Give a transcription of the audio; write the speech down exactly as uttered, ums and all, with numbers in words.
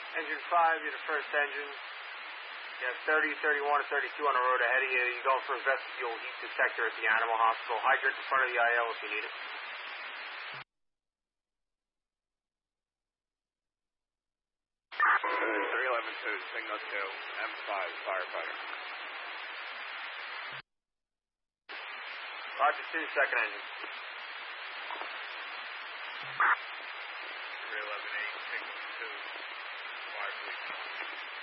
Engine five, you're the first engine. You have thirty, thirty-one, and thirty-two on the road ahead of you. You're going for a vestibule heat detector at the animal hospital. Hydrant in front of the I L if you need it. three eleven two, signal two, M five, firefighter. Roger two, second engine. three eleven eight, signal two, fire police.